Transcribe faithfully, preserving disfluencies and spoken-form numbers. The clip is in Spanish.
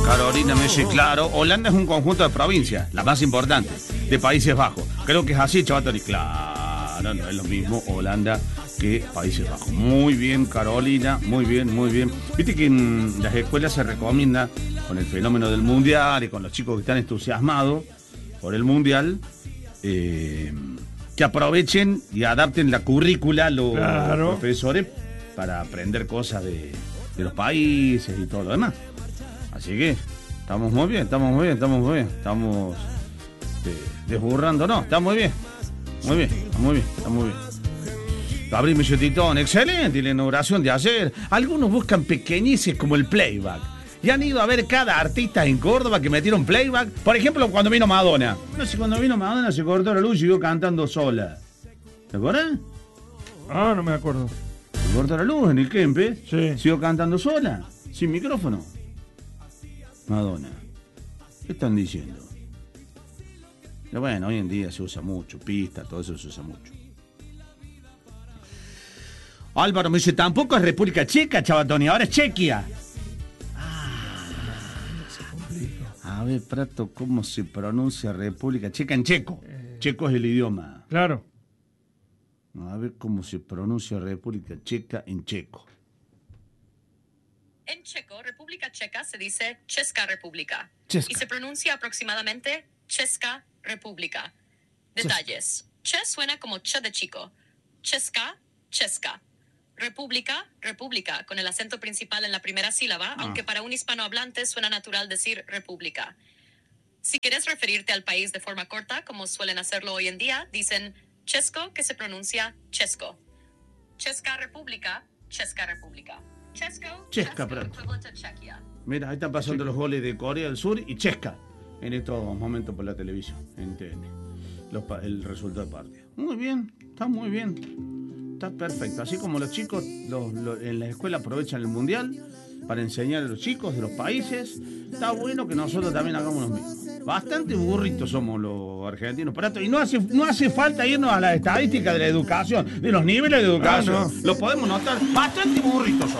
Carolina me dice, claro, Holanda es un conjunto de provincias, las más importantes, de Países Bajos. Creo que es así, Chavatoni. Claro, no es lo mismo Holanda que Países Bajos. Muy bien, Carolina, muy bien, muy bien. Viste que en las escuelas se recomienda, con el fenómeno del mundial y con los chicos que están entusiasmados por el mundial, eh, que aprovechen y adapten la currícula a los claro. profesores para aprender cosas de, de los países y todo lo demás. Así que estamos muy bien, estamos muy bien, estamos muy bien, estamos eh, desburrando, no, está muy bien, muy bien, está muy bien, está muy bien. Gabriel Millotitón, excelente, y la inauguración de ayer. Algunos buscan pequeñeces como el playback y han ido a ver cada artista en Córdoba que metieron playback. Por ejemplo, cuando vino Madonna. No sé, cuando vino Madonna se cortó la luz y siguió cantando sola. ¿Te acuerdas? Ah, no me acuerdo. Se cortó la luz en el Kempes, sí. Siguió cantando sola, sin micrófono. Madonna, ¿qué están diciendo? Pero bueno, hoy en día se usa mucho, pista, todo eso se usa mucho. Álvaro me dice, tampoco es República Checa, Chavatoni, ahora es Chequia. Ah, a ver, Prato, ¿cómo se pronuncia República Checa en checo? Eh, checo es el idioma. Claro. A ver cómo se pronuncia República Checa en checo. En checo, República Checa se dice Česká republika. Česká. Y se pronuncia aproximadamente Česká republika. Detalles. Che suena como ch de chico. Česká, Česká. República, república, con el acento principal en la primera sílaba, ah. aunque para un hispanohablante suena natural decir república. Si quieres referirte al país de forma corta, como suelen hacerlo hoy en día, dicen Česko, que se pronuncia Česko. Česká republika, Česká republika. Česko, Česka, mira, ahí están pasando los goles de Corea del Sur y Česka en estos momentos por la televisión, en T N. Los, el resultado de partido. Muy bien, está muy bien. Está perfecto. Así como los chicos los, los, en la escuela aprovechan el mundial para enseñar a los chicos de los países, está bueno que nosotros también hagamos lo mismo. Bastante burritos somos los argentinos. Prato, y no hace, no hace falta irnos a la estadística de la educación, de los niveles de educación. Ah, no. Lo podemos notar. Bastante burritos somos.